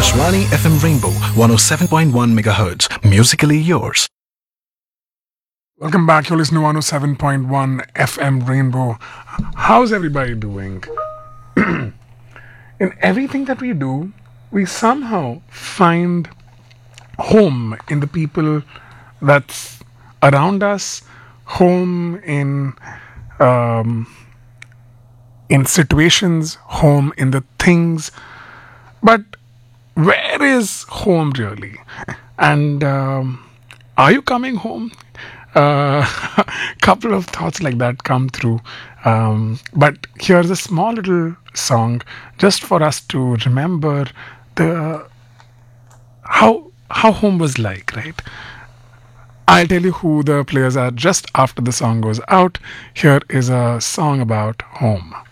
Akashvani FM Rainbow 107.1 MHz. Musically yours. Welcome back. You're listening to 107.1 FM Rainbow. How's everybody doing? In everything that we do, we somehow find home in the people that's around us, home in situations, home in the things. But where is home really? And are you coming home? Couple of thoughts like that come through. But here's a small little song just for us to remember the how home was like, right? I'll tell you who the players are just after the song goes out. Here is a song about home.